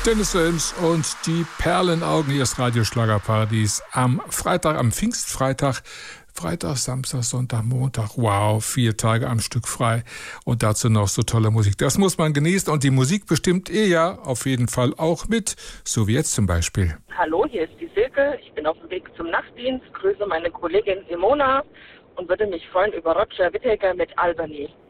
Dennis Wilms und die Perlenaugen ihres Radioschlagerparadies am Freitag, am Pfingstfreitag. Freitag, Samstag, Sonntag, Montag. Wow, 4 Tage am Stück frei. Und dazu noch so tolle Musik. Das muss man genießen. Und die Musik bestimmt ihr ja auf jeden Fall auch mit. So wie jetzt zum Beispiel. Hallo, hier ist die Silke. Ich bin auf dem Weg zum Nachtdienst. Grüße meine Kollegin Simona und würde mich freuen über Roger Whittaker mit Albany.